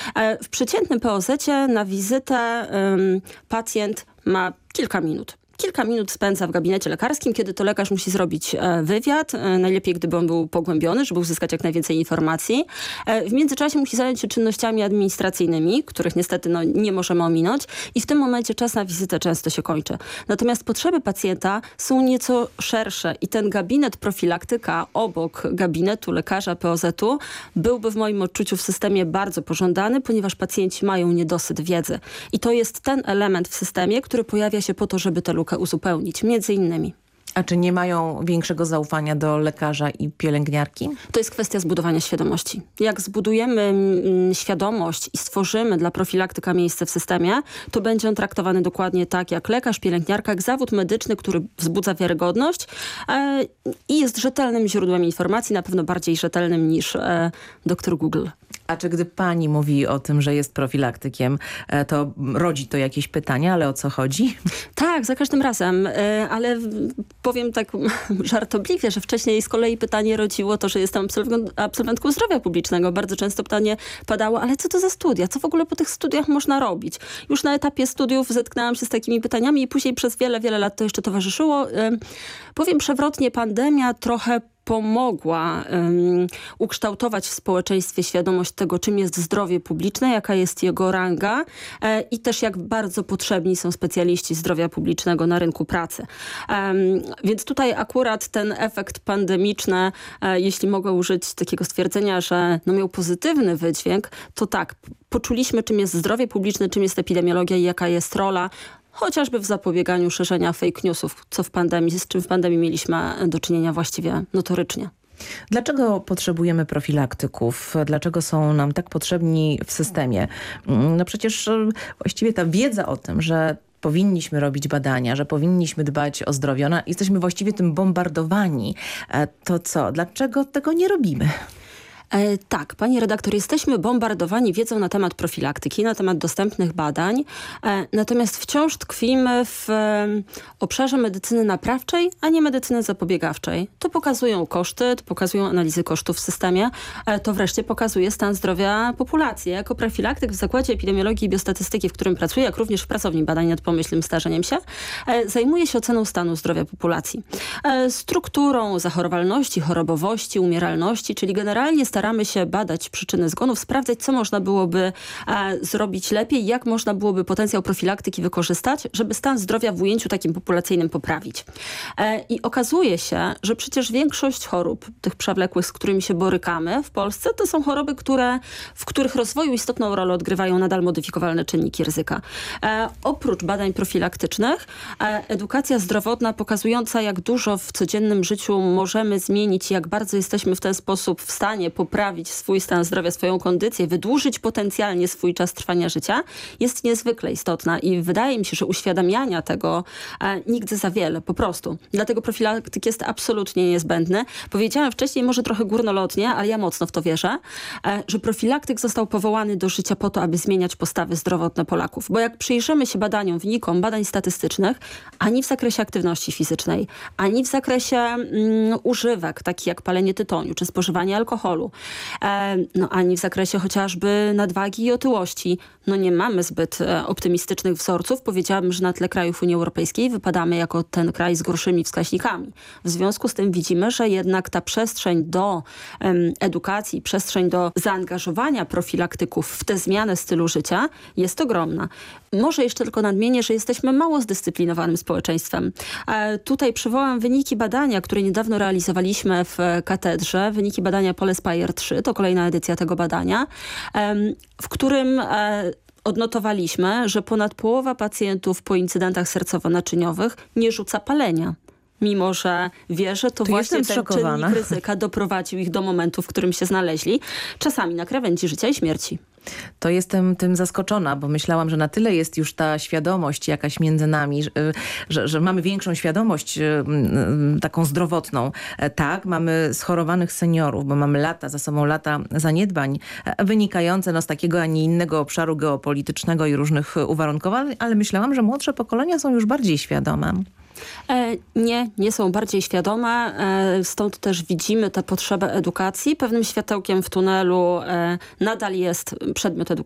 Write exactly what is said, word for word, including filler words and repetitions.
W przeciętnym P O Z-cie na wizytę um, pacjent ma kilka minut. Kilka minut spędza w gabinecie lekarskim, kiedy to lekarz musi zrobić e, wywiad. E, najlepiej, gdyby on był pogłębiony, żeby uzyskać jak najwięcej informacji. E, w międzyczasie musi zająć się czynnościami administracyjnymi, których niestety no, nie możemy ominąć. I w tym momencie czas na wizytę często się kończy. Natomiast potrzeby pacjenta są nieco szersze i ten gabinet profilaktyka obok gabinetu lekarza P O Z-u byłby w moim odczuciu w systemie bardzo pożądany, ponieważ pacjenci mają niedosyt wiedzy. I to jest ten element w systemie, który pojawia się po to, żeby tę lukę uzupełnić, między innymi. A czy nie mają większego zaufania do lekarza i pielęgniarki? To jest kwestia zbudowania świadomości. Jak zbudujemy mm, świadomość i stworzymy dla profilaktyka miejsce w systemie, to będzie on traktowany dokładnie tak jak lekarz, pielęgniarka, jak zawód medyczny, który wzbudza wiarygodność e, i jest rzetelnym źródłem informacji, na pewno bardziej rzetelnym niż e, doktor Google. A czy gdy pani mówi o tym, że jest profilaktykiem, to rodzi to jakieś pytania, ale o co chodzi? Tak, za każdym razem, ale powiem tak żartobliwie, że wcześniej z kolei pytanie rodziło to, że jestem absolwentką zdrowia publicznego. Bardzo często pytanie padało, ale co to za studia? Co w ogóle po tych studiach można robić? Już na etapie studiów zetknęłam się z takimi pytaniami i później przez wiele, wiele lat to jeszcze towarzyszyło. Powiem przewrotnie, pandemia trochę pomogła um, ukształtować w społeczeństwie świadomość tego, czym jest zdrowie publiczne, jaka jest jego ranga e, i też jak bardzo potrzebni są specjaliści zdrowia publicznego na rynku pracy. Um, więc tutaj akurat ten efekt pandemiczny, e, jeśli mogę użyć takiego stwierdzenia, że no, miał pozytywny wydźwięk, to tak, poczuliśmy, czym jest zdrowie publiczne, czym jest epidemiologia i jaka jest rola chociażby w zapobieganiu szerzenia fake newsów, co w pandemii, z czym w pandemii mieliśmy do czynienia właściwie notorycznie. Dlaczego potrzebujemy profilaktyków? Dlaczego są nam tak potrzebni w systemie? No przecież właściwie ta wiedza o tym, że powinniśmy robić badania, że powinniśmy dbać o zdrowie, ona, jesteśmy właściwie tym bombardowani. To co? Dlaczego tego nie robimy? E, tak, pani redaktor, jesteśmy bombardowani wiedzą na temat profilaktyki, na temat dostępnych badań, e, natomiast wciąż tkwimy w e, obszarze medycyny naprawczej, a nie medycyny zapobiegawczej. To pokazują koszty, to pokazują analizy kosztów w systemie, e, to wreszcie pokazuje stan zdrowia populacji. Jako profilaktyk w Zakładzie Epidemiologii i Biostatystyki, w którym pracuję, jak również w Pracowni Badań nad Pomyślnym Starzeniem się, e, zajmuję się oceną stanu zdrowia populacji. E, strukturą zachorowalności, chorobowości, umieralności, czyli generalnie staramy się badać przyczyny zgonów, sprawdzać, co można byłoby e, zrobić lepiej, jak można byłoby potencjał profilaktyki wykorzystać, żeby stan zdrowia w ujęciu takim populacyjnym poprawić. E, I okazuje się, że przecież większość chorób, tych przewlekłych, z którymi się borykamy w Polsce, to są choroby, które, w których rozwoju istotną rolę odgrywają nadal modyfikowalne czynniki ryzyka. E, oprócz badań profilaktycznych, e, edukacja zdrowotna pokazująca, jak dużo w codziennym życiu możemy zmienić, jak bardzo jesteśmy w ten sposób w stanie poprawić swój stan zdrowia, swoją kondycję, wydłużyć potencjalnie swój czas trwania życia, jest niezwykle istotna i wydaje mi się, że uświadamiania tego e, nigdy za wiele, po prostu. Dlatego profilaktyk jest absolutnie niezbędny. Powiedziałam wcześniej, może trochę górnolotnie, ale ja mocno w to wierzę, e, że profilaktyk został powołany do życia po to, aby zmieniać postawy zdrowotne Polaków. Bo jak przyjrzymy się badaniom, wynikom badań statystycznych, ani w zakresie aktywności fizycznej, ani w zakresie mm, używek, takich jak palenie tytoniu, czy spożywanie alkoholu, e, no ani w zakresie chociażby nadwagi i otyłości, no nie mamy zbyt e, optymistycznych wzorców. Powiedziałabym, że na tle krajów Unii Europejskiej wypadamy jako ten kraj z gorszymi wskaźnikami. W związku z tym widzimy, że jednak ta przestrzeń do em, edukacji, przestrzeń do zaangażowania profilaktyków w tę zmianę stylu życia jest ogromna. Może jeszcze tylko nadmienię, że jesteśmy mało zdyscyplinowanym społeczeństwem. E, tutaj przywołam wyniki badania, które niedawno realizowaliśmy w katedrze. Wyniki badania Polespire trzy, to kolejna edycja tego badania, em, w którym e, odnotowaliśmy, że ponad połowa pacjentów po incydentach sercowo-naczyniowych nie rzuca palenia. Mimo że wie, że to, to właśnie ten szokowana. czynnik ryzyka doprowadził ich do momentu, w którym się znaleźli, czasami na krawędzi życia i śmierci. To jestem tym zaskoczona, bo myślałam, że na tyle jest już ta świadomość jakaś między nami, że, że, że mamy większą świadomość taką zdrowotną. Tak, mamy schorowanych seniorów, bo mamy lata, za sobą lata zaniedbań wynikające no, z takiego, a nie innego obszaru geopolitycznego i różnych uwarunkowań, ale myślałam, że młodsze pokolenia są już bardziej świadome. E, nie, nie są bardziej świadome, e, stąd też widzimy tę potrzebę edukacji. Pewnym światełkiem w tunelu e, nadal jest przedmiot edukacji.